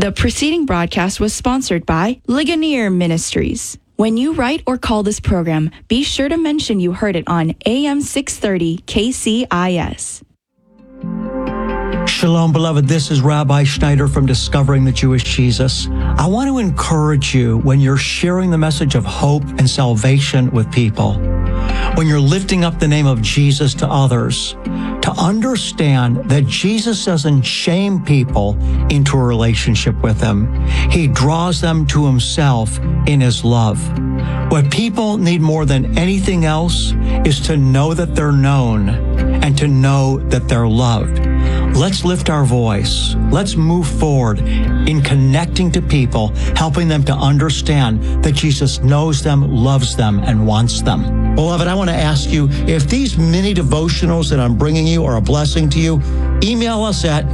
The preceding broadcast was sponsored by Ligonier Ministries. When you write or call this program, be sure to mention you heard it on AM 630 KCIS. Shalom, beloved. This is Rabbi Schneider from Discovering the Jewish Jesus. I want to encourage you when you're sharing the message of hope and salvation with people, when you're lifting up the name of Jesus to others, to understand that Jesus doesn't shame people into a relationship with him. He draws them to himself in his love. What people need more than anything else is to know that they're known and to know that they're loved. Let's lift our voice. Let's move forward in connecting to people, helping them to understand that Jesus knows them, loves them, and wants them. Beloved, I want to ask you, if these mini devotionals that I'm bringing you are a blessing to you, email us at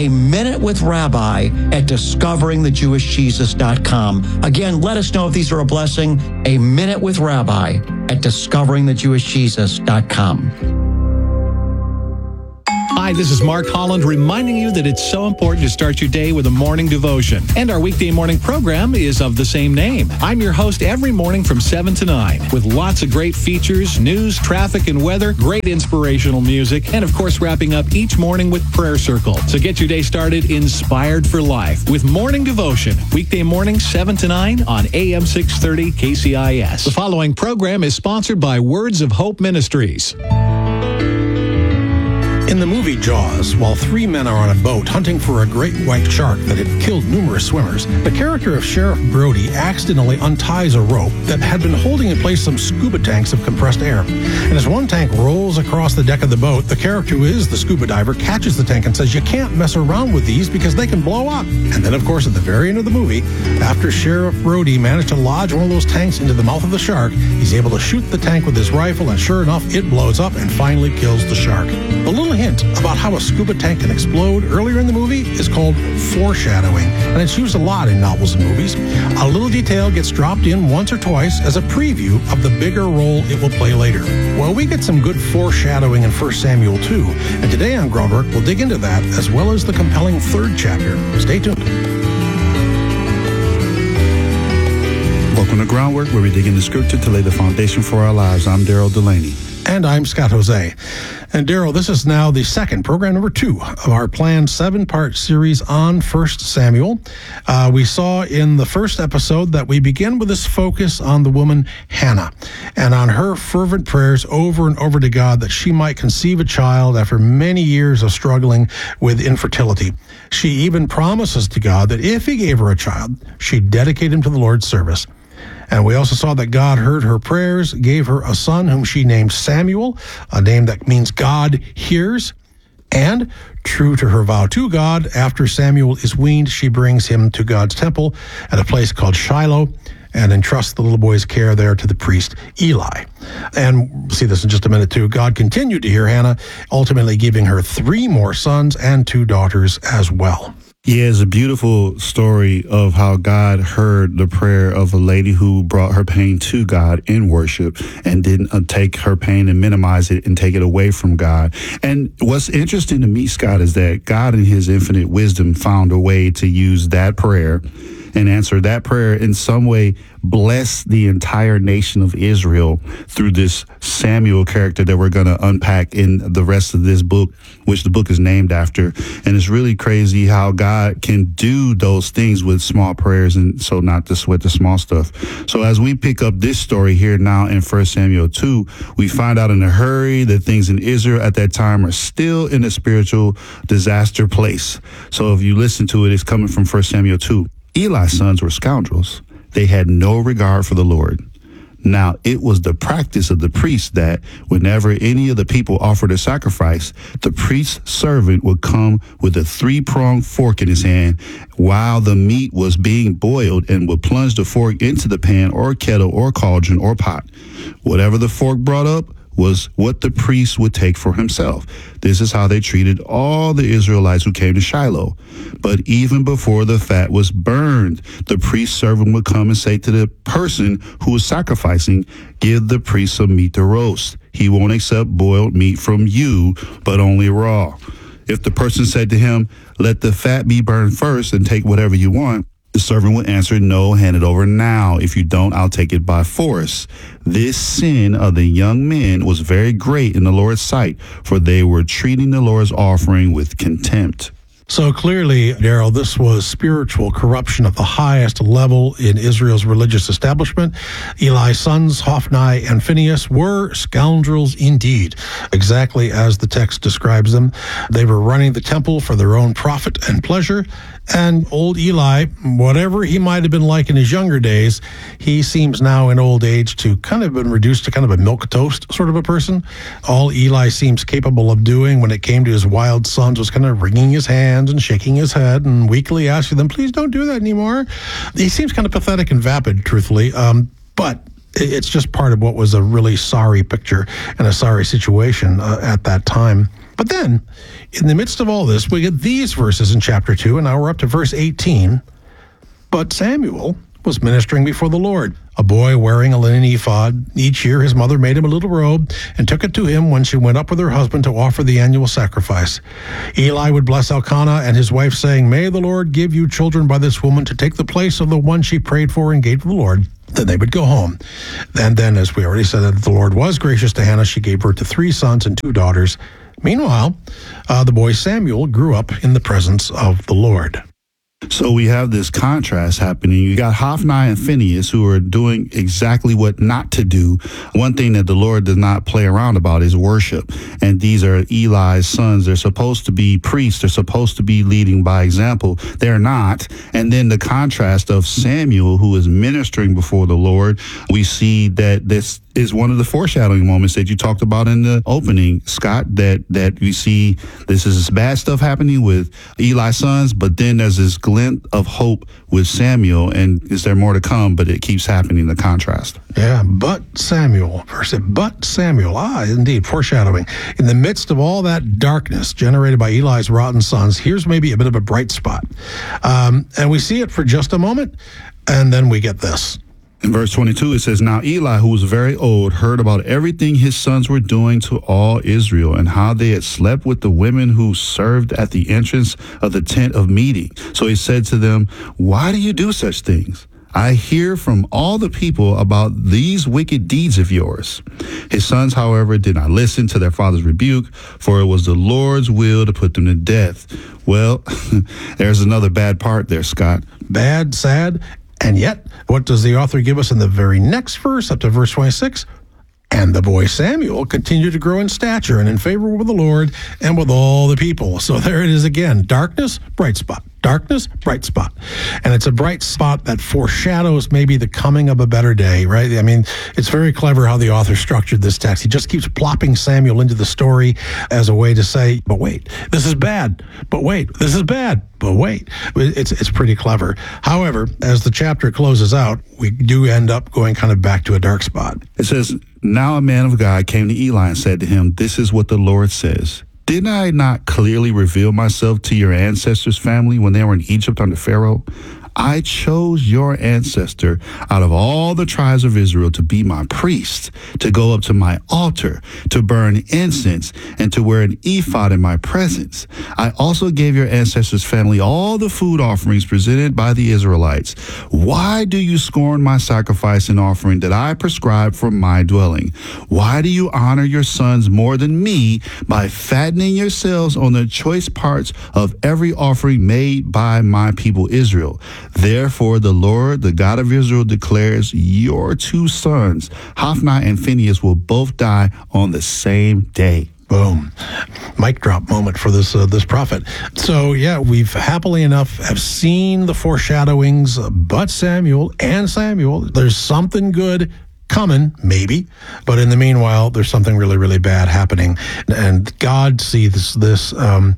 aminutewithrabbi@discoveringthejewishjesus.com. Again, let us know if these are a blessing. A Minute with Rabbi at discoveringthejewishjesus.com. Hi, this is Mark Holland reminding you that it's so important to start your day with a morning devotion. And our weekday morning program is of the same name. I'm your host every morning from 7 to 9 with lots of great features, news, traffic, and weather, great inspirational music, and of course wrapping up each morning with Prayer Circle. So get your day started inspired for life with Morning Devotion. Weekday morning 7 to 9 on AM 630 KCIS. The following program is sponsored by Words of Hope Ministries. In the movie Jaws, while three men are on a boat hunting for a great white shark that had killed numerous swimmers, the character of Sheriff Brody accidentally unties a rope that had been holding in place some scuba tanks of compressed air. And as one tank rolls across the deck of the boat, the character who is the scuba diver catches the tank and says, "You can't mess around with these because they can blow up." And then, of course, at the very end of the movie, after Sheriff Brody managed to lodge one of those tanks into the mouth of the shark, he's able to shoot the tank with his rifle, and sure enough, it blows up and finally kills the shark. A little hint about how a scuba tank can explode earlier in the movie is called foreshadowing, and it's used a lot in novels and movies. A little detail gets dropped in once or twice as a preview of the bigger role it will play later. Well, we get some good foreshadowing in 1 Samuel 2, and today on Groundwork, we'll dig into that as well as the compelling third chapter. Stay tuned. Welcome to Groundwork, where we dig into Scripture to lay the foundation for our lives. I'm Daryl Delaney. And I'm Scott Jose. And Daryl, this is now the second, program number 2 of our planned 7-part series on 1 Samuel. We saw in the first episode that we begin with this focus on the woman Hannah and on her fervent prayers over and over to God that she might conceive a child after many years of struggling with infertility. She even promises to God that if he gave her a child, she'd dedicate him to the Lord's service. And we also saw that God heard her prayers, gave her a son whom she named Samuel, a name that means God hears. And true to her vow to God, after Samuel is weaned, she brings him to God's temple at a place called Shiloh and entrusts the little boy's care there to the priest Eli. And we'll see this in just a minute too. God continued to hear Hannah, ultimately giving her 3 more sons and 2 daughters as well. Yeah, it's a beautiful story of how God heard the prayer of a lady who brought her pain to God in worship and didn't take her pain and minimize it and take it away from God. And what's interesting to me, Scott, is that God in his infinite wisdom found a way to use that prayer and answer that prayer in some way, bless the entire nation of Israel through this Samuel character that we're going to unpack in the rest of this book, which the book is named after. And it's really crazy how God can do those things with small prayers, and so not to sweat the small stuff. So as we pick up this story here now in 1 Samuel 2, we find out in a hurry that things in Israel at that time are still in a spiritual disaster place. So if you listen to it, it's coming from 1 Samuel 2. Eli's sons were scoundrels. They had no regard for the Lord. Now, it was the practice of the priest that whenever any of the people offered a sacrifice, the priest's servant would come with a 3-pronged fork in his hand while the meat was being boiled and would plunge the fork into the pan or kettle or cauldron or pot. Whatever the fork brought up was what the priest would take for himself. This is how they treated all the Israelites who came to Shiloh. But even before the fat was burned, the priest's servant would come and say to the person who was sacrificing, "Give the priest some meat to roast. He won't accept boiled meat from you, but only raw." If the person said to him, let the fat be burned first and take whatever you want, the servant would answer, no, hand it over now. If you don't, I'll take it by force. This sin of the young men was very great in the Lord's sight, for they were treating the Lord's offering with contempt. So clearly, Daryl, this was spiritual corruption at the highest level in Israel's religious establishment. Eli's sons, Hophni and Phinehas, were scoundrels indeed, exactly as the text describes them. They were running the temple for their own profit and pleasure. And old Eli, whatever he might have been like in his younger days, he seems now in old age to kind of been reduced to kind of a milquetoast sort of a person. All Eli seems capable of doing when it came to his wild sons was kind of wringing his hands and shaking his head and weakly asking them, please don't do that anymore. He seems kind of pathetic and vapid, truthfully, but it's just part of what was a really sorry picture and a sorry situation at that time. But then, in the midst of all this, we get these verses in chapter 2, and now we're up to verse 18. But Samuel was ministering before the Lord, a boy wearing a linen ephod. Each year his mother made him a little robe and took it to him when she went up with her husband to offer the annual sacrifice. Eli would bless Elkanah and his wife, saying, may the Lord give you children by this woman to take the place of the one she prayed for and gave to the Lord. Then they would go home. And then, as we already said, that the Lord was gracious to Hannah. She gave birth to 3 sons and 2 daughters. Meanwhile, the boy Samuel grew up in the presence of the Lord. So we have this contrast happening. You got Hophni and Phinehas who are doing exactly what not to do. One thing that the Lord does not play around about is worship. And these are Eli's sons. They're supposed to be priests. They're supposed to be leading by example. They're not. And then the contrast of Samuel, who is ministering before the Lord, we see that this is one of the foreshadowing moments that you talked about in the opening, Scott, that we see this is this bad stuff happening with Eli's sons, but then there's this glint of hope with Samuel, and is there more to come? But it keeps happening, the contrast. Yeah, but Samuel, indeed, foreshadowing. In the midst of all that darkness generated by Eli's rotten sons, here's maybe a bit of a bright spot. And we see it for just a moment, and then we get this. In verse 22, it says, now Eli, who was very old, heard about everything his sons were doing to all Israel and how they had slept with the women who served at the entrance of the tent of meeting. So he said to them, why do you do such things? I hear from all the people about these wicked deeds of yours. His sons, however, did not listen to their father's rebuke, for it was the Lord's will to put them to death. Well, there's another bad part there, Scott. Bad, sad. And yet, what does the author give us in the very next verse, up to verse 26? And the boy Samuel continued to grow in stature and in favor with the Lord and with all the people. So there it is again. Darkness, bright spot. Darkness, bright spot. And it's a bright spot that foreshadows maybe the coming of a better day, right? I mean, it's very clever how the author structured this text. He just keeps plopping Samuel into the story as a way to say, but wait, this is bad. But wait, this is bad. But wait, it's pretty clever. However, as the chapter closes out, we do end up going kind of back to a dark spot. It says, now a man of God came to Eli and said to him, this is what the Lord says. Did I not clearly reveal myself to your ancestors' family when they were in Egypt under Pharaoh? I chose your ancestor out of all the tribes of Israel to be my priest, to go up to my altar, to burn incense, and to wear an ephod in my presence. I also gave your ancestors' family all the food offerings presented by the Israelites. Why do you scorn my sacrifice and offering that I prescribed for my dwelling? Why do you honor your sons more than me by fattening yourselves on the choice parts of every offering made by my people Israel? Therefore, the Lord, the God of Israel, declares your 2 sons, Hophni and Phinehas, will both die on the same day. Boom. Mic drop moment for this prophet. So, yeah, we've happily enough have seen the foreshadowings, but Samuel, there's something good coming, maybe, but in the meanwhile, there's something really, really bad happening, and God sees this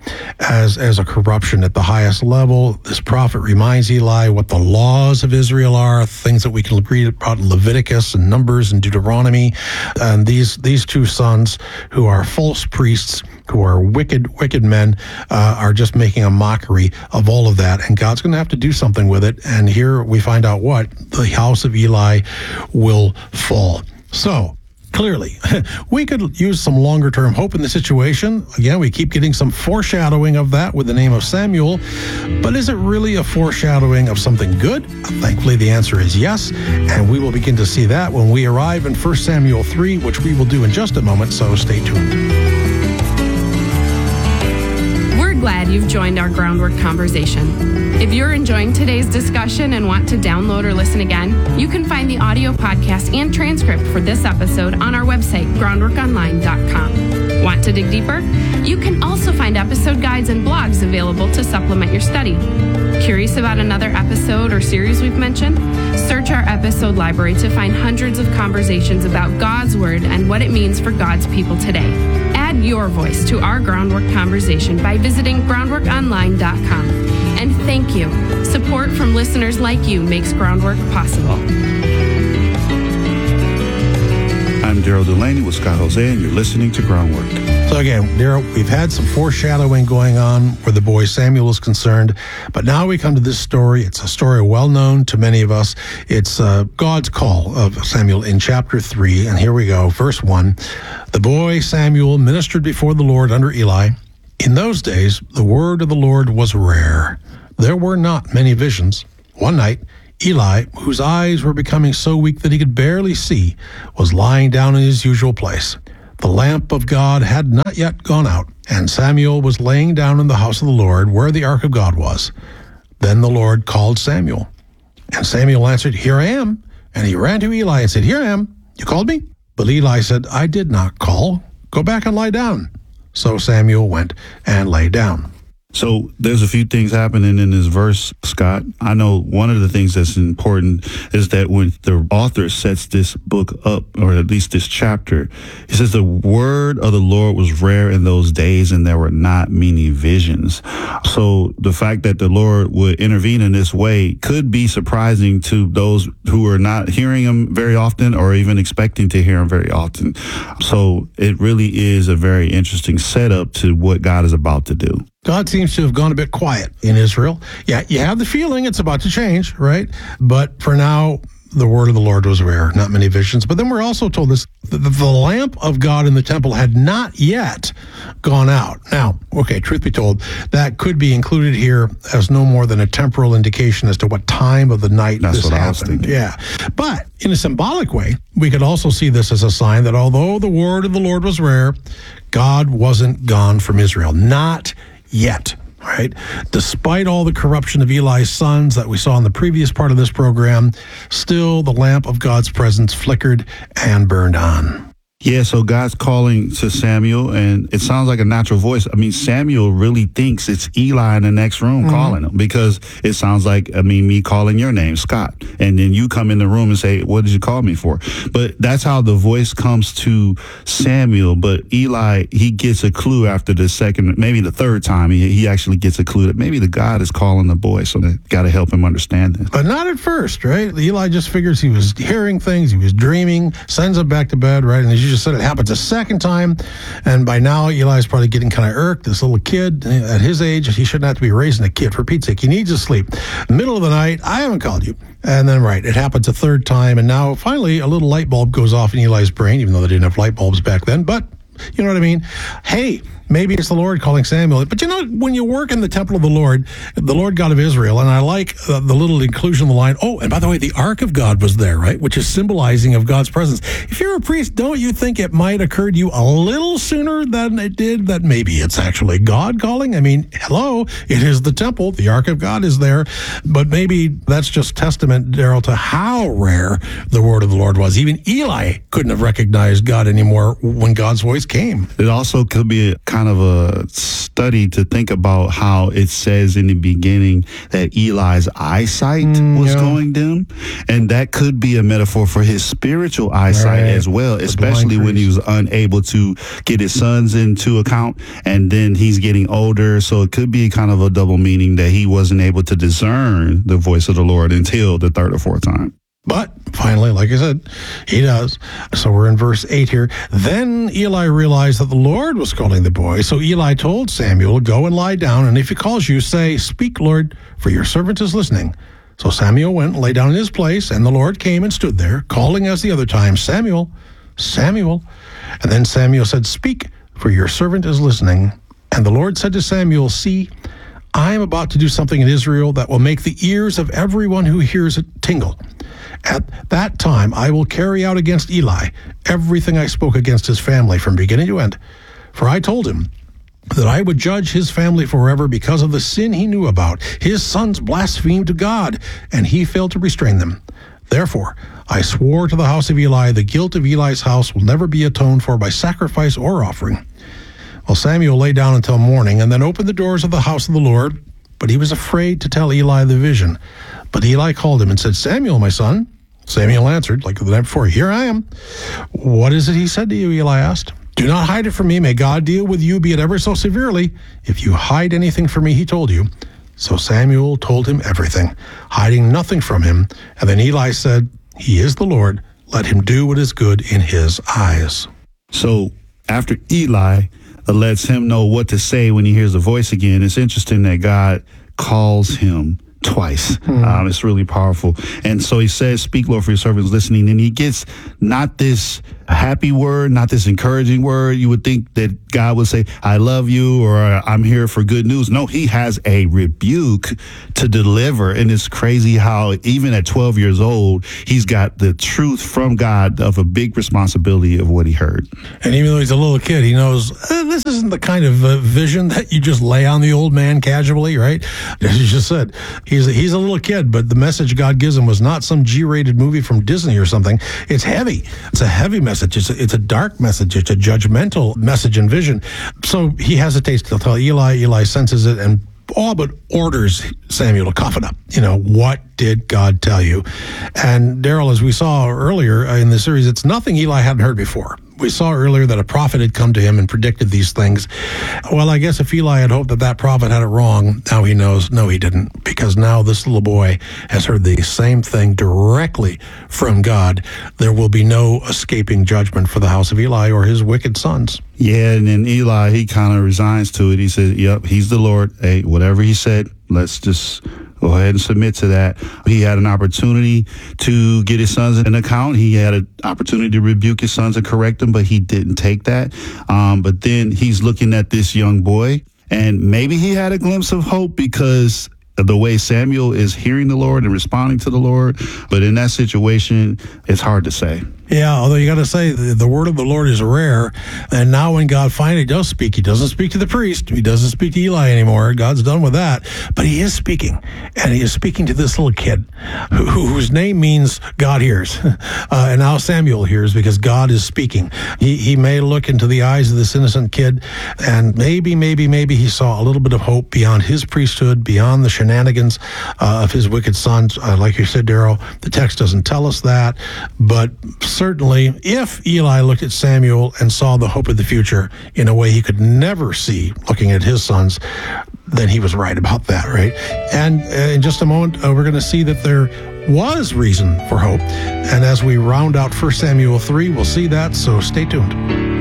as a corruption at the highest level. This prophet reminds Eli what the laws of Israel are, things that we can read about in Leviticus and Numbers and Deuteronomy, and these 2 sons who are false priests, who are wicked men, are just making a mockery of all of that, and God's going to have to do something with it. And here we find out what the house of Eli will fall. So Clearly, we could use some longer-term hope in the situation. Again, we keep getting some foreshadowing of that with the name of Samuel. But is it really a foreshadowing of something good? Thankfully, the answer is yes. And we will begin to see that when we arrive in 1 Samuel 3, which we will do in just a moment, so stay tuned. We're glad you've joined our Groundwork conversation. If you're enjoying today's discussion and want to download or listen again, you can find the audio podcast and transcript for this episode on our website, groundworkonline.com. Want to dig deeper? You can also find episode guides and blogs available to supplement your study. Curious about another episode or series we've mentioned? Search our episode library to find hundreds of conversations about God's Word and what it means for God's people today. Add your voice to our Groundwork conversation by visiting groundworkonline.com. And thank you. Support from listeners like you makes Groundwork possible. I'm Daryl Delaney with Scott Jose, and you're listening to Groundwork. So again, Daryl, we've had some foreshadowing going on where the boy Samuel is concerned, but now we come to this story. It's a story well known to many of us. It's God's call of Samuel in chapter 3, and here we go, verse 1. The boy Samuel ministered before the Lord under Eli. In those days, the word of the Lord was rare. There were not many visions. One night, Eli, whose eyes were becoming so weak that he could barely see, was lying down in his usual place. The lamp of God had not yet gone out, and Samuel was laying down in the house of the Lord where the ark of God was. Then the Lord called Samuel. And Samuel answered, "Here I am." And he ran to Eli and said, "Here I am. You called me?" But Eli said, "I did not call. Go back and lie down." So Samuel went and lay down. So there's a few things happening in this verse, Scott. I know one of the things that's important is that when the author sets this book up, or at least this chapter, he says the word of the Lord was rare in those days and there were not many visions. So the fact that the Lord would intervene in this way could be surprising to those who are not hearing him very often or even expecting to hear him very often. So it really is a very interesting setup to what God is about to do. God seems to have gone a bit quiet in Israel. Yeah, you have the feeling it's about to change, right? But for now, the word of the Lord was rare, not many visions. But then we're also told this, that the lamp of God in the temple had not yet gone out. Now, okay, truth be told, that could be included here as no more than a temporal indication as to what time of the night this happened. I was thinking. Yeah. But in a symbolic way, we could also see this as a sign that although the word of the Lord was rare, God wasn't gone from Israel. Not yet, right? Despite all the corruption of Eli's sons that we saw in the previous part of this program, still the lamp of God's presence flickered and burned on. Yeah, so God's calling to Samuel, and it sounds like a natural voice. I mean, Samuel really thinks it's Eli in the next room calling him, because it sounds like, me calling your name, Scott, and then you come in the room and say, "What did you call me for?" But that's how the voice comes to Samuel. But Eli, he gets a clue after the second, maybe the third time, he actually gets a clue that maybe the God is calling the boy, so they got to help him understand this. But not at first, right? Eli just figures he was hearing things, he was dreaming, sends him back to bed, right? And as you just said, it happens a second time, and by now Eli's probably getting kind of irked. This little kid at his age, he shouldn't have to be raising a kid, for Pete's sake. He needs to sleep. Middle of the night, I haven't called you. And then, right, it happens a third time, and now finally a little light bulb goes off in Eli's brain, even though they didn't have light bulbs back then, but you know what I mean? Hey, maybe it's the Lord calling Samuel. But you know, when you work in the temple of the Lord God of Israel, and I like the little inclusion of the line, oh, and by the way, the Ark of God was there, right? Which is symbolizing of God's presence. If you're a priest, don't you think it might occur to you a little sooner than it did that maybe it's actually God calling? I mean, hello, it is the temple. The Ark of God is there. But maybe that's just testament, Daryl, to how rare the word of the Lord was. Even Eli couldn't have recognized God anymore when God's voice came. It also could be kind of a study to think about how it says in the beginning that Eli's eyesight was going dim, and that could be a metaphor for his spiritual eyesight as well, especially when he was unable to get his sons into account, and then he's getting older, so it could be kind of a double meaning that he wasn't able to discern the voice of the Lord until the third or fourth time. But finally, like I said, he does. So we're in verse 8 here. Then Eli realized that the Lord was calling the boy. So Eli told Samuel, "Go and lie down, and if he calls you, say, 'Speak, Lord, for your servant is listening.' So Samuel went and lay down in his place, and the Lord came and stood there, calling as the other time, 'Samuel, Samuel. And then Samuel said, Speak, for your servant is listening. And the Lord said to Samuel, See, I am about to do something in Israel that will make the ears of everyone who hears it tingle. At that time, I will carry out against Eli everything I spoke against his family from beginning to end. For I told him that I would judge his family forever because of the sin he knew about. His sons blasphemed God, and he failed to restrain them. Therefore, I swore to the house of Eli, the guilt of Eli's house will never be atoned for by sacrifice or offering. Well, Samuel lay down until morning and then opened the doors of the house of the Lord, but he was afraid to tell Eli the vision. But Eli called him and said, Samuel, my son. Samuel answered, like the night before, Here I am. What is it he said to you? Eli asked. Do not hide it from me. May God deal with you, be it ever so severely. If you hide anything from me, he told you. So Samuel told him everything, hiding nothing from him. And then Eli said, He is the Lord. Let him do what is good in his eyes. So after Eli lets him know what to say when he hears the voice again, it's interesting that God calls him twice. It's really powerful. And so he says, Speak, Lord, for your servants listening. And he gets not this happy word, not this encouraging word. You would think that God would say, I love you, or I'm here for good news. No, he has a rebuke to deliver. And it's crazy how even at 12 years old, he's got the truth from God of a big responsibility of what he heard. And even though he's a little kid, he knows this isn't the kind of vision that you just lay on the old man casually, right? As you just said, he's a little kid, but the message God gives him was not some G-rated movie from Disney or something. It's heavy. It's a heavy message. It's a dark message. It's a judgmental message and vision. So he hesitates to tell Eli. Eli senses it and all but orders Samuel to cough it up. What did God tell you? And Daryl, as we saw earlier in the series, it's nothing Eli hadn't heard before. We saw earlier that a prophet had come to him and predicted these things. Well, I guess if Eli had hoped that prophet had it wrong, now he knows, no, he didn't, because now this little boy has heard the same thing directly from God. There will be no escaping judgment for the house of Eli or his wicked sons. Yeah, and then Eli, he kind of resigns to it. He says, yep, he's the Lord. Hey, whatever he said, let's just go ahead and submit to that. He had an opportunity to get his sons an account. He had an opportunity to rebuke his sons and correct them, but he didn't take that. But then he's looking at this young boy, and maybe he had a glimpse of hope because of the way Samuel is hearing the Lord and responding to the Lord. But in that situation, it's hard to say. Yeah, although you got to say the word of the Lord is rare. And now when God finally does speak, he doesn't speak to the priest. He doesn't speak to Eli anymore. God's done with that. But he is speaking. And he is speaking to this little kid whose name means God hears. And now Samuel hears because God is speaking. He may look into the eyes of this innocent kid, and maybe he saw a little bit of hope beyond his priesthood, beyond the shenanigans of his wicked sons. Like you said, Darryl, the text doesn't tell us that. But certainly, if Eli looked at Samuel and saw the hope of the future in a way he could never see looking at his sons, then he was right about that, right? And in just a moment, we're going to see that there was reason for hope. And as we round out 1 Samuel 3, we'll see that, so stay tuned.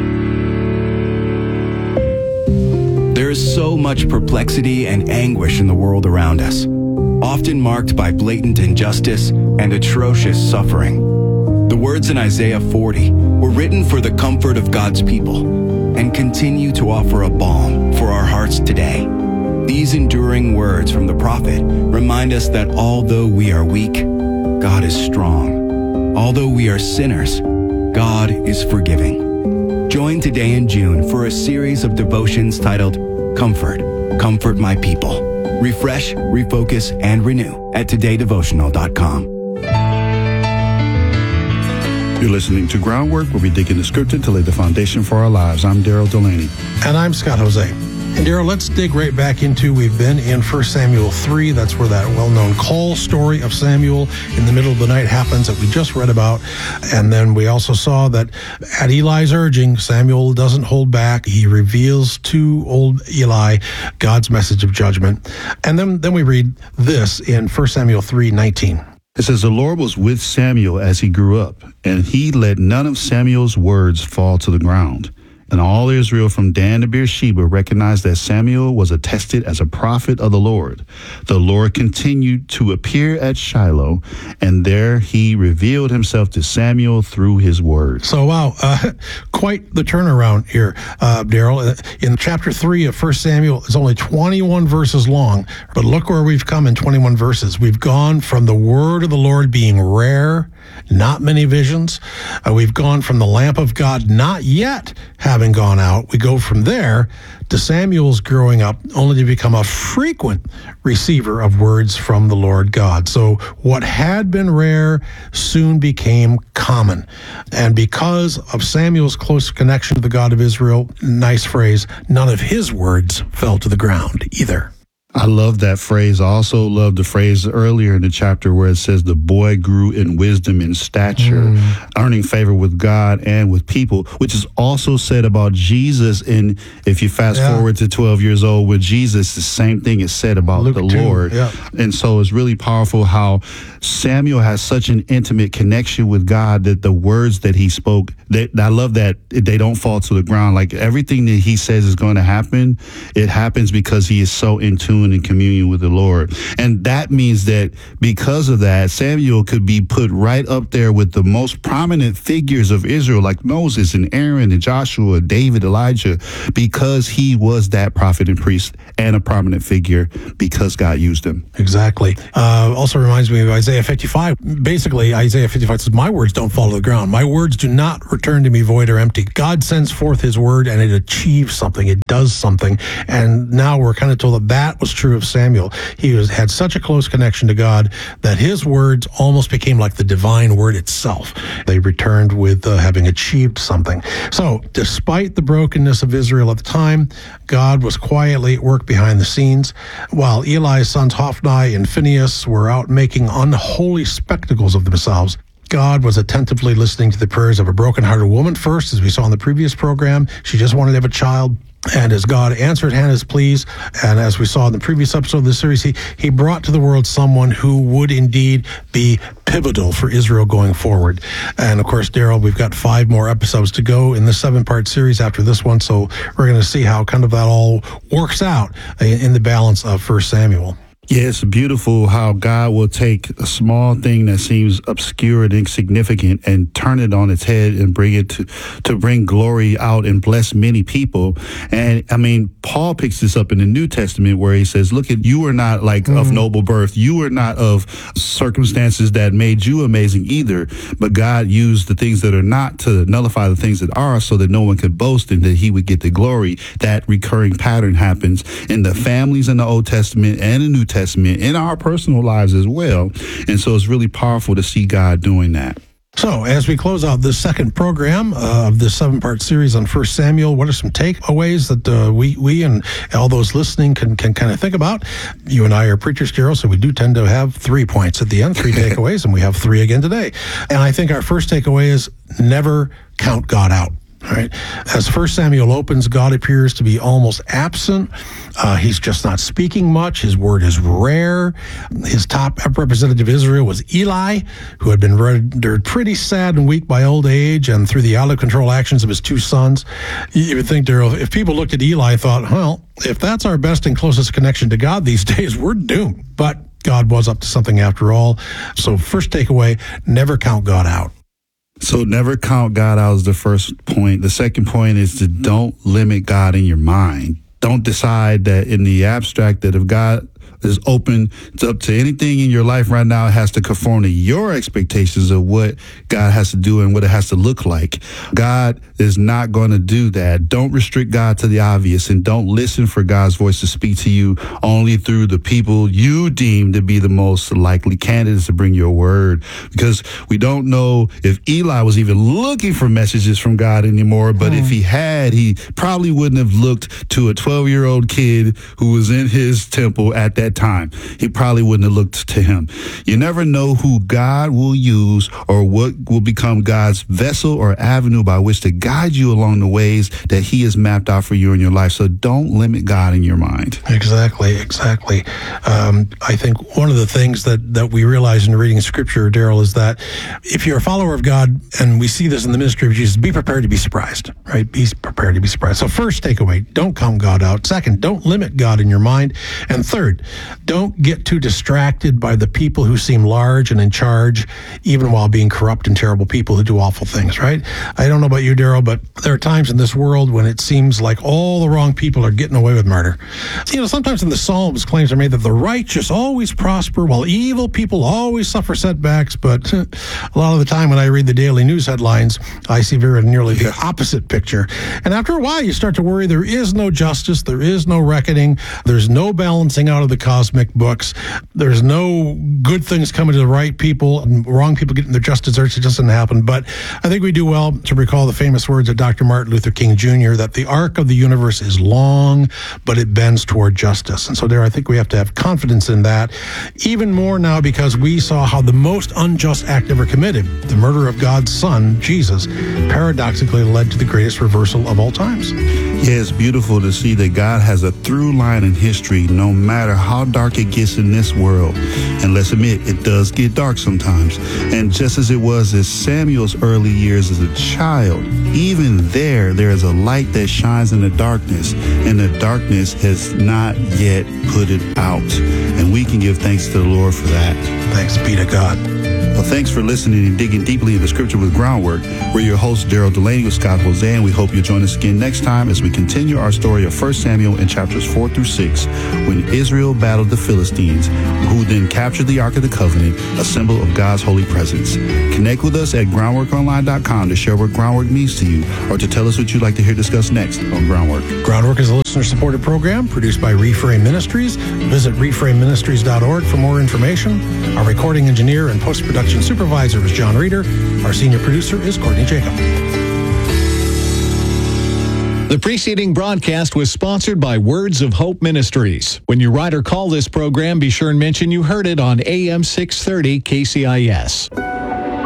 There is so much perplexity and anguish in the world around us, often marked by blatant injustice and atrocious suffering. The words in Isaiah 40 were written for the comfort of God's people and continue to offer a balm for our hearts today. These enduring words from the prophet remind us that although we are weak, God is strong. Although we are sinners, God is forgiving. Join today in June for a series of devotions titled Comfort, Comfort My People. Refresh, refocus, and renew at todaydevotional.com. You're listening to Groundwork, where we dig into Scripture to lay the foundation for our lives. I'm Daryl Delaney. And I'm Scott Jose. And Daryl, let's dig right back into, we've been in 1 Samuel 3. That's where that well-known call story of Samuel in the middle of the night happens that we just read about. And then we also saw that at Eli's urging, Samuel doesn't hold back. He reveals to old Eli God's message of judgment. And then we read this in 1 Samuel 3:19. It says, the Lord was with Samuel as he grew up, and he let none of Samuel's words fall to the ground. And all Israel from Dan to Beersheba recognized that Samuel was attested as a prophet of the Lord. The Lord continued to appear at Shiloh, and there he revealed himself to Samuel through his word. So, wow, quite the turnaround here, Daryl. In chapter 3 of 1 Samuel, it's only 21 verses long, but look where we've come in 21 verses. We've gone from the word of the Lord being rare, not many visions. We've gone from the lamp of God not yet having gone out. We go from there to Samuel's growing up only to become a frequent receiver of words from the Lord God. So what had been rare soon became common. And because of Samuel's close connection to the God of Israel, nice phrase, none of his words fell to the ground either. I love that phrase. I also love the phrase earlier in the chapter where it says the boy grew in wisdom and stature, earning favor with God and with people, which is also said about Jesus. And if you fast forward to 12 years old with Jesus, the same thing is said about Luke the 2, Lord. Yeah. And so it's really powerful how Samuel has such an intimate connection with God that the words that he spoke, I love that they don't fall to the ground. Like everything that he says is going to happen, it happens because he is so in tune in communion with the Lord. And that means that because of that, Samuel could be put right up there with the most prominent figures of Israel, like Moses and Aaron and Joshua, David, Elijah, because he was that prophet and priest and a prominent figure because God used him. Exactly. Also reminds me of Isaiah 55. Basically, Isaiah 55 says, my words don't fall to the ground. My words do not return to me void or empty. God sends forth his word and it achieves something. It does something. And now we're kind of told that that was true of Samuel. He had such a close connection to God that his words almost became like the divine word itself. They returned with having achieved something. So despite the brokenness of Israel at the time, God was quietly at work behind the scenes. While Eli's sons Hophni and Phinehas were out making unholy spectacles of themselves, God was attentively listening to the prayers of a broken-hearted woman first, as we saw in the previous program. She just wanted to have a child. And as God answered Hannah's pleas, and as we saw in the previous episode of the series, he brought to the world someone who would indeed be pivotal for Israel going forward. And of course, Daryl, we've got 5 more episodes to go in the 7-part series after this one, so we're going to see how kind of that all works out in the balance of 1 Samuel. Yeah, it's beautiful how God will take a small thing that seems obscure and insignificant and turn it on its head and bring it to bring glory out and bless many people. And I mean, Paul picks this up in the New Testament where he says, look, you are not like of noble birth. You are not of circumstances that made you amazing either. But God used the things that are not to nullify the things that are so that no one could boast and that he would get the glory. That recurring pattern happens in the families in the Old Testament and the New Testament, in our personal lives as well. And so it's really powerful to see God doing that. So as we close out this second program of this 7-part series on 1 Samuel, what are some takeaways that we and all those listening can kind of think about? You and I are preachers, Daryl, so we do tend to have 3 points at the end, 3 takeaways, and we have 3 again today. And I think our first takeaway is never count God out. All right. As 1 Samuel opens, God appears to be almost absent. He's just not speaking much. His word is rare. His top representative of Israel was Eli, who had been rendered pretty sad and weak by old age and through the out-of-control actions of his 2 sons. You would think, Daryl, if people looked at Eli and thought, well, if that's our best and closest connection to God these days, we're doomed. But God was up to something after all. So first takeaway, never count God out. So never count God out is the first point. The second point is to don't limit God in your mind. Don't decide that in the abstract that if God is open up to anything in your life right now, it has to conform to your expectations of what God has to do and what it has to look like. God is not going to do that. Don't restrict God to the obvious, and don't listen for God's voice to speak to you only through the people you deem to be the most likely candidates to bring your word, because we don't know if Eli was even looking for messages from God anymore, but if he had, he probably wouldn't have looked to a 12-year-old kid who was in his temple at that that time, he probably wouldn't have looked to him. You never know who God will use or what will become God's vessel or avenue by which to guide you along the ways that he has mapped out for you in your life. So don't limit God in your mind. Exactly. I think one of the things that we realize in reading Scripture, Daryl, is that if you're a follower of God, and we see this in the ministry of Jesus, be prepared to be surprised, right? Be prepared to be surprised. So first takeaway, don't count God out. Second, don't limit God in your mind. And third, don't get too distracted by the people who seem large and in charge, even while being corrupt and terrible people who do awful things, right? I don't know about you, Daryl, but there are times in this world when it seems like all the wrong people are getting away with murder. Sometimes in the Psalms, claims are made that the righteous always prosper while evil people always suffer setbacks. But a lot of the time when I read the daily news headlines, I see very nearly the opposite picture. And after a while, you start to worry there is no justice, there is no reckoning, there's no balancing out of the cosmic books, there's no good things coming to the right people and wrong people getting their just desserts. It doesn't happen. But I think we do well to recall the famous words of Dr. Martin Luther King Jr., that the arc of the universe is long, but it bends toward justice. And so there, I think we have to have confidence in that, even more now because we saw how the most unjust act ever committed, the murder of God's son, Jesus, paradoxically led to the greatest reversal of all times. Yeah, it's beautiful to see that God has a through line in history, no matter how dark it gets in this world. And let's admit, it does get dark sometimes. And just as it was in Samuel's early years as a child, even there is a light that shines in the darkness, and the darkness has not yet put it out. And we can give thanks to the Lord for that. Thanks be to God. Well, thanks for listening and digging deeply into Scripture with Groundwork. We're your hosts, Daryl Delaney with Scott Jose, and we hope you'll join us again next time as we continue our story of 1 Samuel in chapters 4 through 6, when Israel battled the Philistines, who then captured the Ark of the Covenant, a symbol of God's holy presence. Connect with us at groundworkonline.com to share what Groundwork means to you, or to tell us what you'd like to hear discussed next on Groundwork. Groundwork is a listener-supported program produced by Reframe Ministries. Visit reframeministries.org for more information. Our recording engineer and post-production supervisor is John Reeder. Our senior producer is Courtney Jacob. The preceding broadcast was sponsored by Words of Hope Ministries. When you write or call this program, be sure and mention you heard it on AM 630 KCIS.